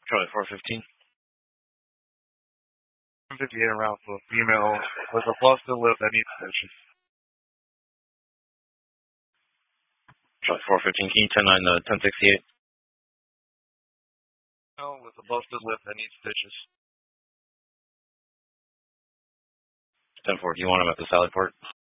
Charlie 415. 58 around for a female with a busted lip that needs stitches. Charlie 415, can you 10-9 1068? No, with a busted lip that needs stitches. 10-4, do you want him at the Sally Port?